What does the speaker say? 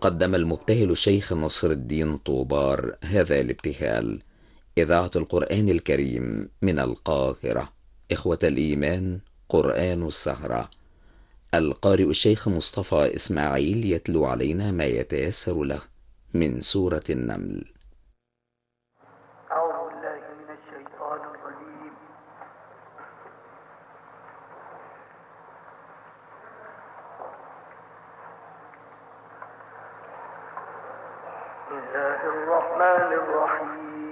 قدم المبتهل الشيخ نصر الدين طوبار هذا الابتهال. إذاعة القرآن الكريم من القاهرة. إخوة الإيمان، قرآن السهرة. القارئ الشيخ مصطفى إسماعيل يتلو علينا ما يتيسر له من سورة النمل. أعوذ بالله من الشيطان الرجيم. بسم الله الرحمن الرحيم.